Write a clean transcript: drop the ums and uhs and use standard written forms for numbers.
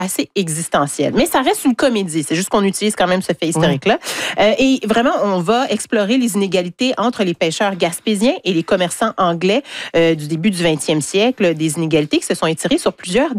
assez existentielle. Mais ça reste une comédie. C'est juste qu'on utilise quand même ce fait historique-là. Et vraiment, on va explorer les inégalités entre les pêcheurs gaspésiens et les commerçants anglais du début du 20e siècle, des inégalités qui se sont étirées sur plusieurs